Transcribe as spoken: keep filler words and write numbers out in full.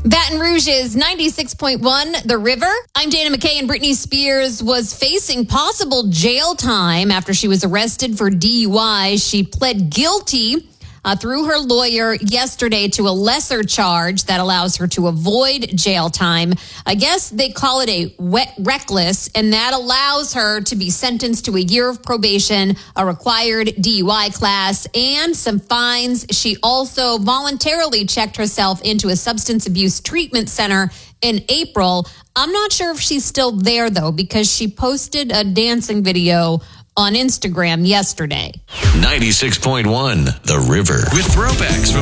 Baton Rouge's ninety-six point one, The River. I'm Dana McKay, and Britney Spears was facing possible jail time after she was arrested for D U I. She pled guilty uh, through her lawyer yesterday to a lesser charge that allows her to avoid jail time. I guess they call it a wet reckless, and that allows her to be sentenced to a year of probation, a required D U I class, and some fines. She also voluntarily checked herself into a substance abuse treatment center in April. I'm not sure if she's still there, though, because she posted a dancing video on Instagram yesterday. ninety-six point one, The River. With throwbacks from